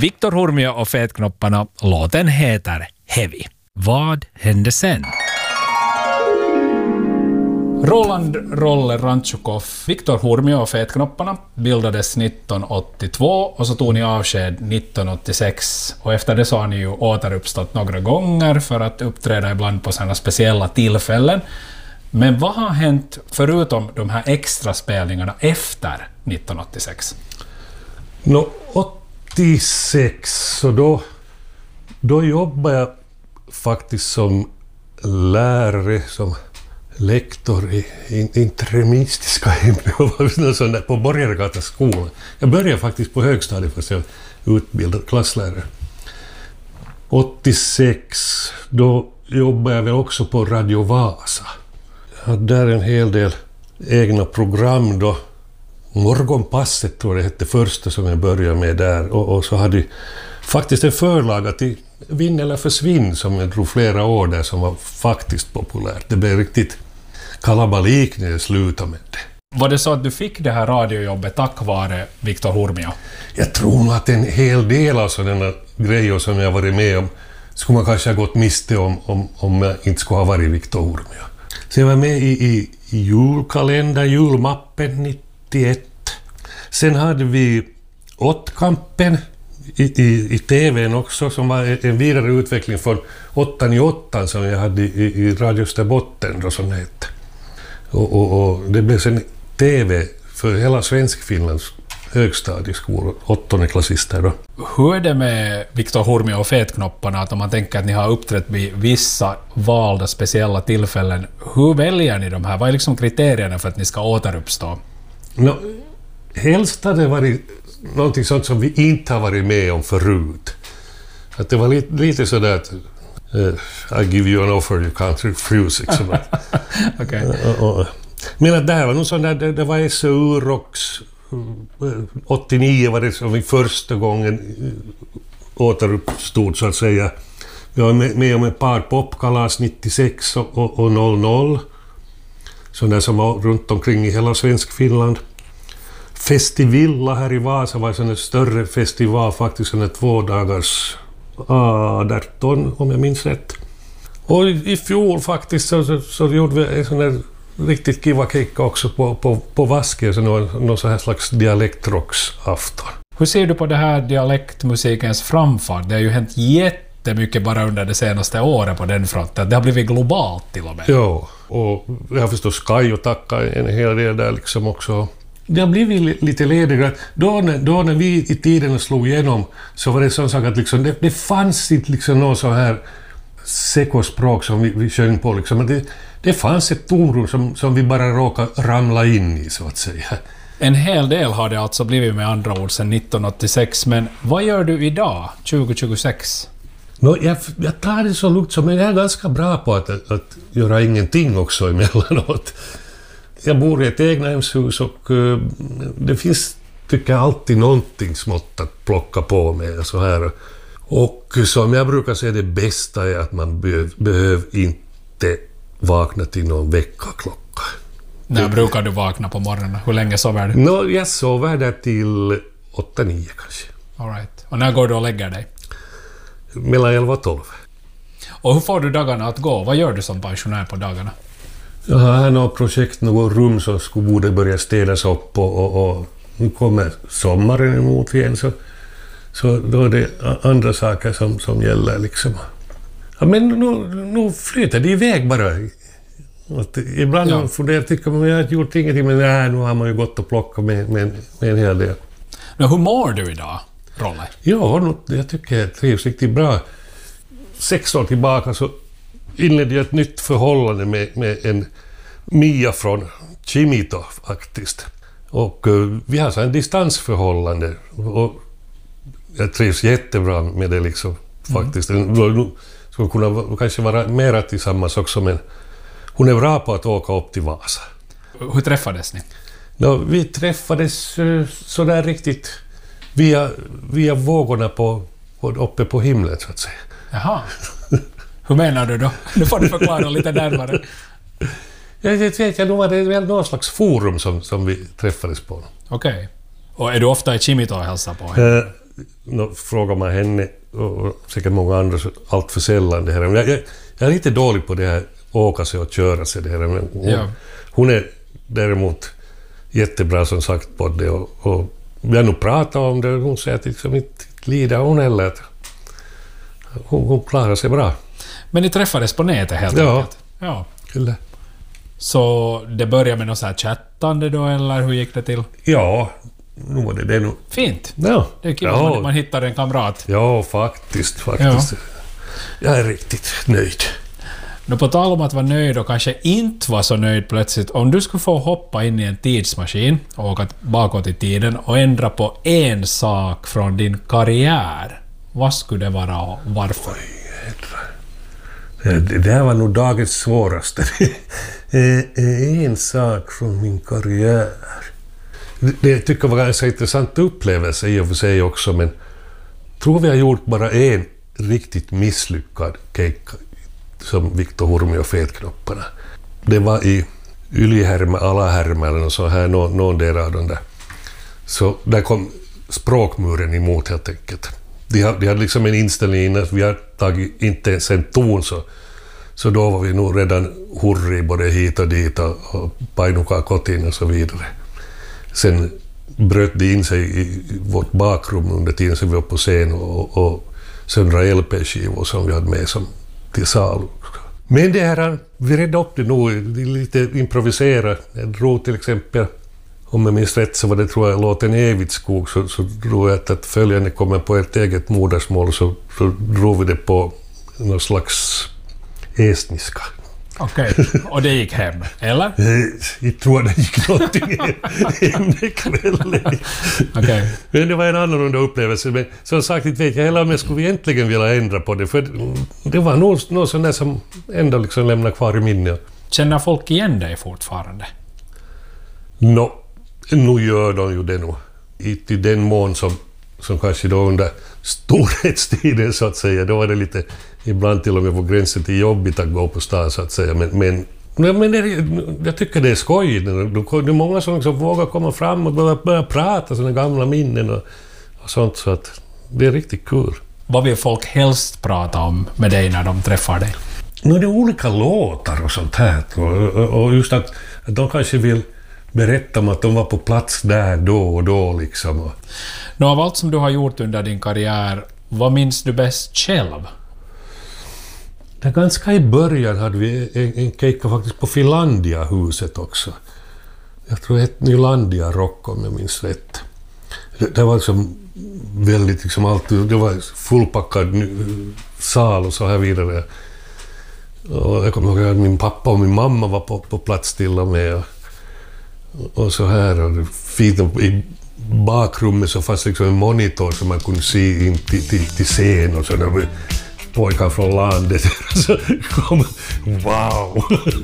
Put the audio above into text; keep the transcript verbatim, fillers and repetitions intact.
Viktor Hurmio och Fetknopparna. Låten heter Heavy. Vad hände sen? Roland Rolle Ranchukov, Viktor Hurmio och Fetknopparna bildades nittonhundraåttiotvå och så tog ni avsked nittonhundraåttiosex. Och efter det så har ni ju återuppstått några gånger för att uppträda ibland på sådana speciella tillfällen. Men vad har hänt förutom de här extra spelningarna efter nittonhundraåttiosex? No, åttiosex, så då, då jobbade jag faktiskt som lärare, som lektor i interimistiska ämnen på Borgargata skola. Jag började faktiskt på högstadiet för att jag utbildad klasslärare. åttiosex, då jobbade jag väl också på Radio Vasa. Jag hade där en hel del egna program då. Morgonpasset tror jag det hette första som jag började med där. Och, och så hade jag faktiskt en förlaga till Vinn eller försvinn som jag drog flera år där, som var faktiskt populärt. Det blev riktigt kalabalik när jag slutade med det. Var det så att du fick det här radiojobbet tack vare Viktor Hurmio? Jag tror nog att en hel del av sådana grejer som jag varit med om skulle man kanske ha gått miste om om, om jag inte skulle ha varit Viktor Hurmio. Så jag var med i, i, i julkalender, julmappen nittioett. Sen hade vi Åttkampen i, i, i tvn också, som var en vidare utveckling från åttan i åttan som jag hade i, i Radio Österbotten då, som det hette. Och, och, och det blev sen tv för hela Svenskfinlands högstadieskolor, åttonde klassister då. Hur är det med Viktor Hurmio och Fetknopparna, att om man tänker att ni har uppträtt vid vissa valda speciella tillfällen, hur väljer ni de här? Vad är liksom kriterierna för att ni ska återuppstå? No, helst hade det varit någonting sånt som vi inte har varit med om förut. Att det var lite, lite sådär att uh, I give you an offer you can't refuse. Liksom. Okay. uh, uh, men att det här var nog sån där, det, det var S O U-rocks. åttionio var det som vi första gången återuppstod så att säga. Vi var med, med om ett par popkalas nittiosex och, och, och noll noll. Sådana som var runt omkring i hela Svenskfinland. Festivilla här i Vasa var en större festival, faktiskt en två dagars arton om jag minns rätt. Och i, i fjol faktiskt så, så, så gjorde vi en sån där riktigt kiva kick också på, på, på Vaske, så någon, någon sån här slags dialektrocksafton. Hur ser du på det här dialektmusikens framfart? Det har ju hänt jättemycket bara under det senaste året på den fronten. Det har blivit globalt till och med. Ja, och jag har förstås Kaj och tacka en hel del där liksom också. Det har blivit lite ledigare. Då när, då när vi i tiden slog igenom så var det sån sak att liksom, det, det fanns inte liksom någon så här sekospråk som vi, vi sjöng på. Liksom. Men det, det fanns ett tomrum som, som vi bara råkade ramla in i, så att säga. En hel del har det alltså blivit med andra ord sedan nittonhundraåttiosex. Men vad gör du idag, tjugohundratjugosex? No, jag, jag tar det så lugnt som, men jag är ganska bra på att, att, att göra ingenting också emellanåt. Jag bor i ett egnahemshus och uh, det finns, tycker jag, alltid någonting smått att plocka på med så här. Och som jag brukar säga, det bästa är att man be- behöver inte vakna till någon väckarklocka. När brukar du vakna på morgonen? Hur länge sover du? No, jag sover där till åtta nio kanske. All right. Och när går du och lägger dig? Mellan elva och tolv. Och hur får du dagarna att gå? Vad gör du som pensionär på dagarna? Jag har här något projekt, något rum som skulle borde börja städas upp och, och, och nu kommer sommaren emot igen, så, så då är det andra saker som, som gäller liksom. Ja, men nu, nu flyter det iväg bara. Att ibland ja. funderar, tycker man, jag har gjort ingenting, men nej, nu har man ju gått och plockat med, med, med en hel del. Men hur mår du idag, Rolle? Ja, jag tycker jag trivs riktigt bra. Sex år tillbaka så inledde jag ett nytt förhållande med, med en Mia från Chimito faktiskt. Och uh, vi har så en distansförhållande och jag trivs jättebra med det liksom faktiskt. Mm. Skulle kunna kanske vara mera tillsammans också, men hon är bra på att åka upp till Vasa. Hur träffades ni? Ja, vi träffades uh, sådär riktigt via, via vågorna på, på, uppe på himlen så att säga. Jaha. Hur menar du då? Nu får du förklara lite närmare. Jag vet inte, nu var det väl någon slags forum som, som vi träffades på. Okej. Okay. Och är du ofta i Chimito och hälsar på? Uh, no, frågar man henne och säkert många andra så allt för sällan det här. Men jag, jag, jag är lite dålig på det här åka sig och köra sig det här. Men hon, Ja. hon är däremot jättebra som sagt på det och, och vi har nog pratat om det och hon säger att liksom inte lider hon heller. Att hon, hon klarar sig bra. Men ni träffades på nätet helt Ja. enkelt? Ja. Kyllä. Så det började med något så här chattande då, eller hur gick det till? Ja, nu var det det nu. Fint. Ja, Det är kul ja. att man, man hittar en kamrat. Ja, faktiskt, faktiskt. Jag är riktigt nöjd. Nu på tal om att vara nöjd och kanske inte vara så nöjd plötsligt. Om du skulle få hoppa in i en tidsmaskin och åka bakåt i tiden och ändra på en sak från din karriär. Vad skulle det vara och varför? Det, det där var nog dagens svåraste. En sak från min karriär. Det, det tycker jag var en ganska intressant upplevelse i och för sig också, men tror vi har gjort bara en riktigt misslyckad keikka som Viktor Hurmi och Fetknopparna. Det var i Ylihärmä, Alahärmä eller så här, någon, någon del av dem där. Så där kom språkmuren emot helt enkelt. De hade, de hade liksom en inställning innan vi har tagit inte ens en ton så, så då var vi nog redan hurri både hit och dit och, och painukaa kotiin och så vidare. Sen bröt de in sig i vårt bakrum under tiden som vi var på scen och, och söndra L P-skivor som vi hade med som till salu. Men det här, vi redde upp det nog, lite improvisera. Jag drog till exempel, om jag minns rätt så var det tror jag låten Evitskog, så, så drog jag att följande kommer på ett eget modersmål så, så drog vi det på någon slags estniska. Okej, okay. Och det gick hem, eller? Jag tror det gick någonting hem den kvällen. Okay. Men det var en annorlunda upplevelse. Men som sagt, inte vet jag heller om jag skulle egentligen vilja ändra på det. För det var något, något sånt där som ändå liksom lämnar kvar i minnet. Känner folk igen dig fortfarande? Nå, nu gör de ju det nog. I, i den mån som, som kanske då under storhetstiden så att säga. Då var det lite, ibland till och med på gränsen till jobbigt att gå på stan så att säga. Men, men, men det, jag tycker det är skoj. Det är många som liksom vågar komma fram och börja, börja prata sådana gamla minnen och, och sånt. Så att det är riktigt kul. Vad vill folk helst prata om med dig när de träffar dig? Nu är det olika låtar och sånt här. Och, och just att, att de kanske vill berätta om att de var på plats där då och då liksom. Nå, av allt som du har gjort under din karriär, vad minns du bäst själv? Det ganska i början hade vi en, en keikka faktiskt på Finlandia-huset också. Jag tror det hette Nylandia Rock om jag minns rätt. Det, det var liksom väldigt liksom allt, det var fullpackad sal och så här vidare. Och jag kommer ihåg att min pappa och min mamma var på, på plats till och med. Och, och så här och fint i bakrummet så fanns liksom en monitor som man kunde se in till, till, till scen och så där pojkar från landet så kom wow.